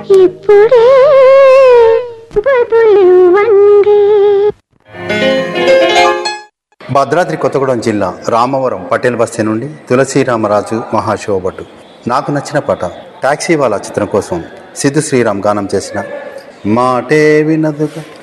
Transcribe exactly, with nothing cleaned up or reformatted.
ఇప్పుడే బదులివ్వండి. భద్రాద్రి కొత్తగూడెం జిల్లా రామవరం పటేల్ బస్తీ నుండి తులసీరామరాజు మహాశోభటు. నాకు నచ్చిన పాట టాక్సీ వాలా చిత్రం కోసం సిద్ధు శ్రీరామ్ గానం చేసిన మాటే వినదుగా